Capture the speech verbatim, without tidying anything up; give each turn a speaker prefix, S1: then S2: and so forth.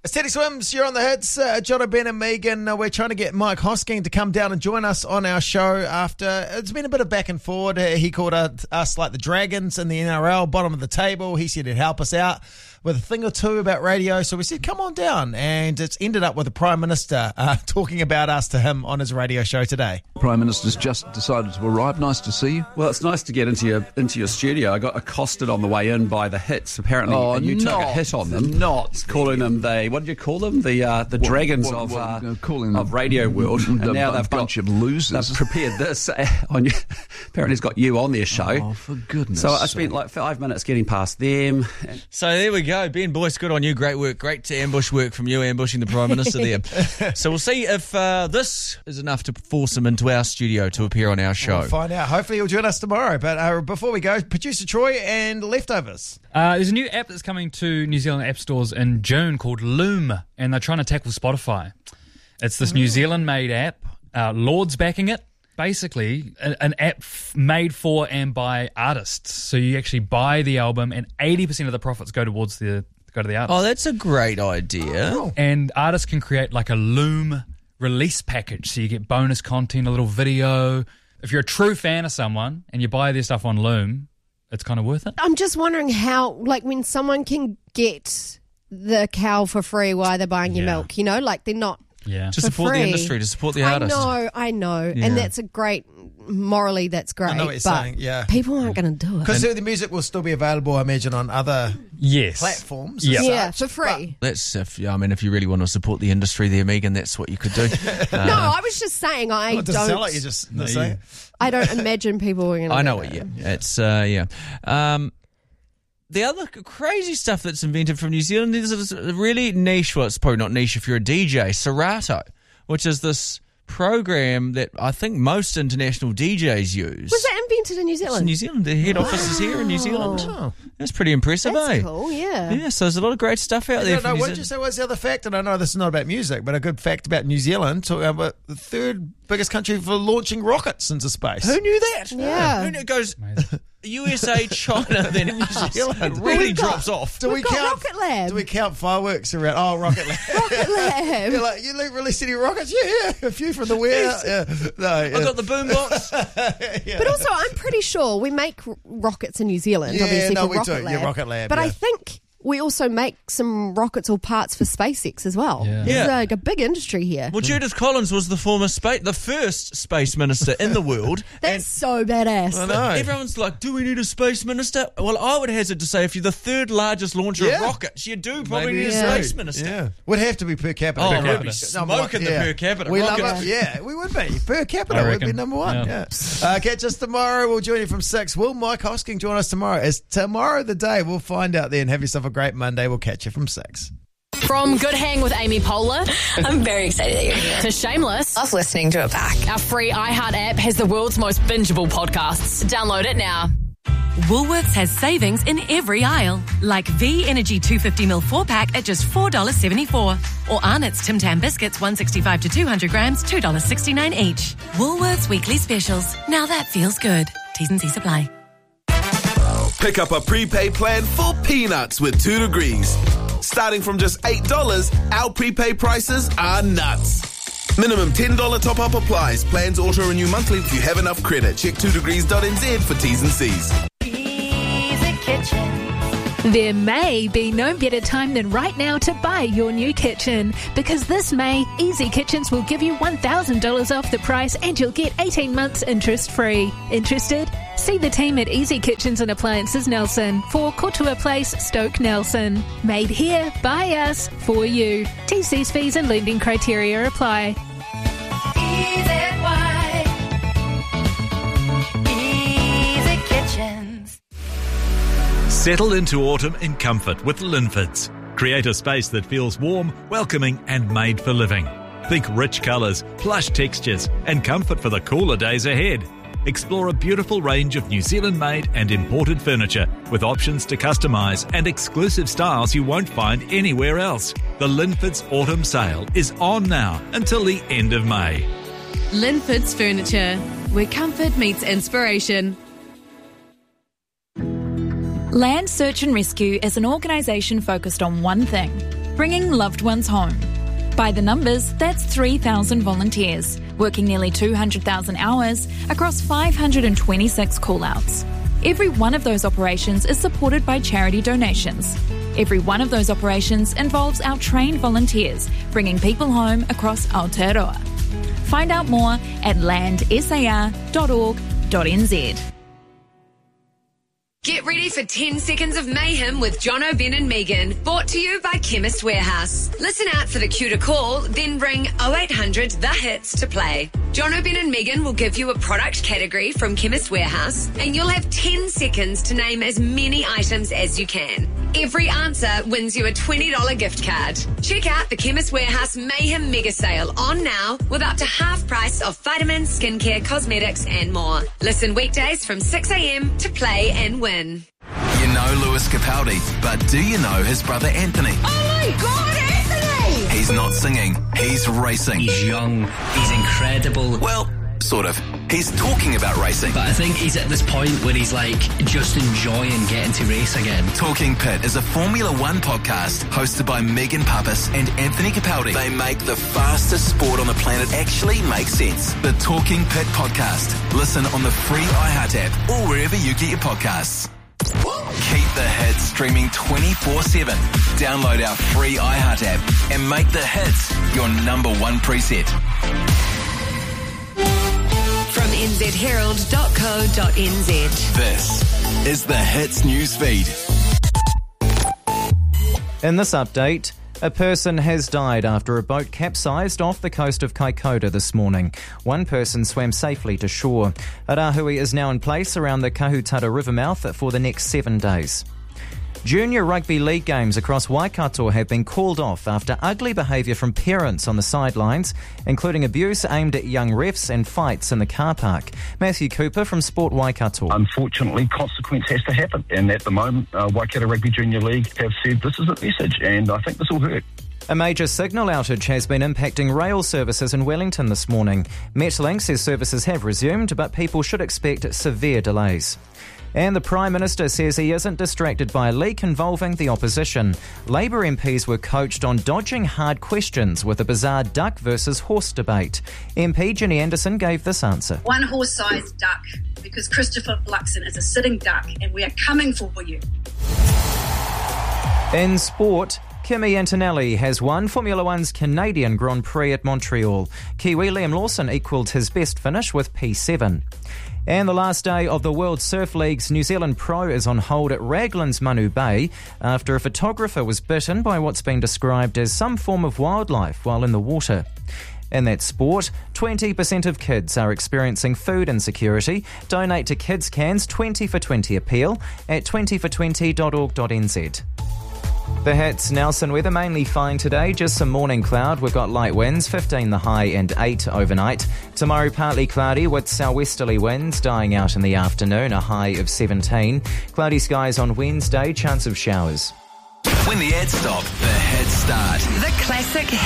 S1: It's Teddy Swims, you're on the hits. Uh, Jono, Ben and Megan, uh, we're trying to get Mike Hosking to come down and join us on our show after it's been a bit of back and forward. Uh, he called us, us like the Dragons in the N R L, bottom of the table. He said he'd help us out with a thing or two about radio. So we said, come on down. And it's ended up with the Prime Minister uh, talking about us to him on his radio show today.
S2: Prime Minister's just decided to arrive. Nice to see you.
S3: Well, it's nice to get into your into your studio. I got accosted on the way in by the Hits. Apparently,
S2: Oh,
S3: you took a
S2: not-
S3: hit on them.
S2: not
S3: calling them the what did you call them? The uh, the
S2: What-
S3: dragons
S2: what-
S3: of
S2: what,
S3: uh,
S2: uh, calling them
S3: of Radio World.
S2: the
S3: And now
S2: bu-
S3: they've
S2: bunch
S3: got,
S2: of losers.
S3: They've prepared this uh, on you. Apparently, it's got you on their show.
S2: Oh, for goodness
S3: So I
S2: sake.
S3: spent like five minutes getting past them.
S4: So there we go. Ben Boyce, good on you. Great work. Great ambush work from you, ambushing the Prime Minister there. So we'll see if uh, this is enough to force him into our studio to appear on our show.
S1: We'll find out. Hopefully he'll join us tomorrow. But uh, before we go, Producer Troy and Leftovers.
S5: Uh, there's a new app that's coming to New Zealand app stores in June called Loom, and they're trying to tackle Spotify. It's this New Zealand-made app. Uh, Lord's backing it. Basically, a, an app f- made for and by artists. So you actually buy the album, and eighty percent of the profits go towards the go to the artist.
S4: Oh, that's a great idea.
S5: And artists can create like a Loom release package, so you get bonus content, a little video. If you're a true fan of someone and you buy their stuff on Loom, it's kind of worth it.
S6: I'm just wondering how, like, when someone can get the cow for free, why they're buying your
S5: Yeah.
S6: milk, you know? Like, they're not
S5: Yeah.
S4: To
S6: for
S4: support the
S6: free.
S4: industry, to support the
S6: I
S4: artist.
S6: know, I know.
S4: Yeah.
S6: And that's a great, morally, that's great.
S1: I know what you're
S6: but
S1: saying, yeah.
S6: people aren't going to do it.
S1: Because the music will still be available, I imagine, on other
S5: Yes.
S1: platforms.
S5: Yeah.
S1: as
S6: Yeah,
S1: such.
S6: for free.
S4: That's if yeah, I mean, if you really want to support the industry there, Megan, that's what you could do. Uh,
S6: no, I was just saying I
S1: Not to sell
S6: don't,
S1: it, you just
S5: No,
S1: say
S5: you-
S1: it.
S6: I don't imagine people are going to
S4: I
S6: do
S4: know
S6: that.
S4: it, yeah. It's, uh, yeah. Um, the other crazy stuff that's invented from New Zealand is this really niche, well, it's probably not niche if you're a D J, Serato, which is this program that I think most international D Js use.
S6: Was that invented in New
S4: It's in
S6: Zealand?
S4: New Zealand. The head office is here in New Zealand.
S1: Oh.
S4: That's pretty impressive,
S6: That's
S4: eh?
S6: cool, yeah.
S4: Yeah, so there's a lot of great stuff out
S1: I
S4: there
S1: don't
S4: from
S1: know,
S4: New
S1: what did you
S4: Zealand.
S1: say was the other fact? And I know this is not about music, but a good fact about New Zealand, talking about the third biggest country for launching rockets into space.
S4: Who knew that?
S6: Yeah.
S4: Who knew it goes U S A, China, then New Zealand. Really
S6: We've got-
S4: drops off.
S1: Do we
S6: We've got
S1: count
S6: Rocket Lab.
S1: Do we count fireworks around? Oh, Rocket Lab.
S6: Rocket Lab.
S1: You're like, you released any rockets? Yeah, yeah, a few from the warehouse. Yeah, no, yeah.
S4: I got the boombox.
S1: yeah.
S6: But also, I'm pretty sure we make r- rockets in New Zealand,
S1: Yeah,
S6: obviously,
S1: no,
S6: for
S1: we
S6: Rocket
S1: do.
S6: Lab.
S1: Yeah, Rocket Lab,
S6: But I
S1: yeah.
S6: think we also make some rockets or parts for SpaceX as well.
S5: Yeah.
S6: It's
S4: Yeah.
S6: like a big industry here.
S4: Well, Judith Collins was the former space, the first space minister in the world.
S6: That's so badass.
S1: I know.
S4: Everyone's like, do we need a space minister? Well, I would hazard to say if you're the third largest launcher
S1: Yeah.
S4: of rockets, you do probably
S1: Maybe
S4: need a
S1: you
S4: space
S1: do.
S4: minister.
S1: Yeah, would have to be per capita.
S4: Oh,
S1: Per
S4: we'd
S1: capita.
S4: be
S1: No,
S4: smoking the
S1: yeah.
S4: per capita
S1: We love
S4: rockets.
S1: it. Yeah, we would be per capita.
S5: I
S1: Would be
S5: reckon.
S1: number one. Yeah.
S5: Yeah.
S1: Uh, catch us tomorrow. We'll join you from six. Will Mike Hosking join us tomorrow? Is tomorrow the day? We'll find out then. Have yourself a great Monday. We'll catch you from six.
S7: From Good Hang with Amy Poehler
S8: I'm very excited that you're here.
S7: to Shameless,
S8: Love listening to it back.
S7: our free iHeart app has the world's most bingeable podcasts. Download it now.
S9: Woolworths has savings in every aisle, like V Energy two hundred fifty milliliter four pack at just four dollars seventy-four, or Arnott's Tim Tam biscuits one sixty-five to two hundred grams, two dollars sixty-nine each. Woolworths weekly specials. Now that feels good. T's and C's apply.
S10: Pick up a prepaid plan for peanuts with two degrees. Starting from just eight dollars, our prepaid prices are nuts. Minimum ten dollars top-up applies. Plans auto-renew monthly if you have enough credit. Check two degrees dot n z for T's and C's.
S8: Easy Kitchen.
S11: There may be no better time than right now to buy your new kitchen, because this May, Easy Kitchens will give you one thousand dollars off the price and you'll get eighteen months interest-free. Interested? See the team at Easy Kitchens and Appliances Nelson for Kotua Place, Stoke Nelson. Made here, by us, for you. T Cs fees and lending criteria apply.
S8: Easy Kitchens.
S12: Settle into autumn in comfort with Linfords. Create a space that feels warm, welcoming and made for living. Think rich colours, plush textures and comfort for the cooler days ahead. Explore a beautiful range of New Zealand-made and imported furniture with options to customise and exclusive styles you won't find anywhere else. The Linfords Autumn Sale is on now until the end of May.
S9: Linford's Furniture, where comfort meets inspiration.
S13: Land Search and Rescue is an organisation focused on one thing: bringing loved ones home. By the numbers, that's three thousand volunteers, working nearly two hundred thousand hours across five hundred twenty-six call-outs. Every one of those operations is supported by charity donations. Every one of those operations involves our trained volunteers, bringing people home across Aotearoa. Find out more at land s a r dot org dot n z.
S14: Get ready for ten seconds of mayhem with John O'Ben and Megan, brought to you by Chemist Warehouse. Listen out for the cue to call, then ring oh eight hundred the hits to play. John O'Ben and Megan will give you a product category from Chemist Warehouse, and you'll have ten seconds to name as many items as you can. Every answer wins you a twenty dollars gift card. Check out the Chemist Warehouse Mayhem Mega Sale on now with up to half price of vitamins, skincare, cosmetics and more. Listen weekdays from six a.m. to play and win.
S10: You know Lewis Capaldi, but do you know his brother Anthony?
S15: Oh my God, Anthony!
S10: He's not singing, he's racing.
S16: He's young, he's incredible.
S10: Well, sort of. He's talking about racing.
S16: But I think he's at this point where he's like just enjoying getting to race again.
S10: Talking Pit is a Formula One podcast hosted by Megan Pappas and Anthony Capaldi. They make the fastest sport on the planet actually make sense. The Talking Pit podcast. Listen on the free iHeart app or wherever you get your podcasts. Keep the hits streaming twenty-four seven. Download our free iHeart app and make the hits your number one preset.
S14: From n z herald dot co dot n z.
S10: This is the Hits news feed.
S17: In this update, a person has died after a boat capsized off the coast of Kaikoura this morning. One person swam safely to shore. A rāhui is now in place around the Kahutara River mouth for the next seven days. Junior rugby league games across Waikato have been called off after ugly behaviour from parents on the sidelines, including abuse aimed at young refs and fights in the car park. Matthew Cooper from Sport Waikato.
S18: Unfortunately, consequence has to happen, and at the moment, uh, Waikato Rugby Junior League have said this is a message, and I think this will hurt.
S17: A major signal outage has been impacting rail services in Wellington this morning. Metlink says services have resumed, but people should expect severe delays. And the Prime Minister says he isn't distracted by a leak involving the opposition. Labour M Ps were coached on dodging hard questions with a bizarre duck versus horse debate. M P Ginny Anderson gave this answer.
S19: One horse-sized duck, because Christopher Luxon is a sitting duck and we are coming for you.
S17: In sport, Kimi Antonelli has won Formula One's Canadian Grand Prix at Montreal. Kiwi Liam Lawson equalled his best finish with P seven. And the last day of the World Surf League's New Zealand Pro is on hold at Raglan's Manu Bay after a photographer was bitten by what's been described as some form of wildlife while in the water. In that sport, twenty percent of kids are experiencing food insecurity. Donate to Kids Can's twenty for twenty appeal at twenty for twenty dot org dot n z. The hits. Nelson weather mainly fine today, just some morning cloud. We've got light winds, fifteen the high and eight overnight. Tomorrow partly cloudy with southwesterly winds dying out in the afternoon, a high of seventeen. Cloudy skies on Wednesday, chance of showers.
S10: When the ads stop, the hits start.
S14: The classic